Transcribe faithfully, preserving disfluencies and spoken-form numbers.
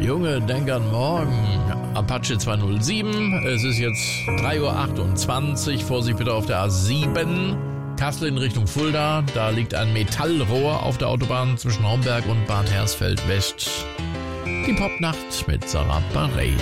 Junge, denk an morgen. Apache zweihundertsieben. Es ist jetzt drei Uhr achtundzwanzig. Vorsicht bitte auf der A sieben. Kassel in Richtung Fulda. Da liegt ein Metallrohr auf der Autobahn zwischen Homberg und Bad Hersfeld West. Die Popnacht mit Sarah Bareilles.